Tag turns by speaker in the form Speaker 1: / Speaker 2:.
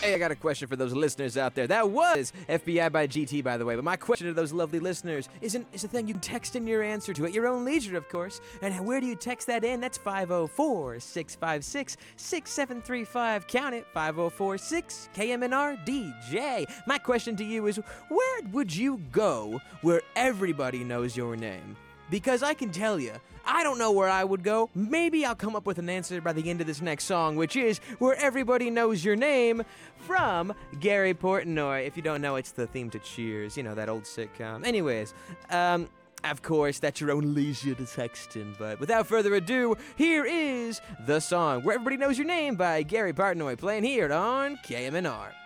Speaker 1: Hey, I got a question for those listeners out there. That was FBI by GT, by the way. But my question to those lovely listeners is a thing you can text in your answer to at your own leisure, of course. And where do you text that in? That's 504-656-6735. Count it, 504-6-KMNR-DJ. My question to you is, where would you go where everybody knows your name? Because I can tell you, I don't know where I would go. Maybe I'll come up with an answer by the end of this next song, which is Where Everybody Knows Your Name from Gary Portnoy. If you don't know, it's the theme to Cheers, you know, that old sitcom. Anyways, of course, that's your own leisure to text in. But without further ado, here is the song Where Everybody Knows Your Name by Gary Portnoy, playing here on KMNR.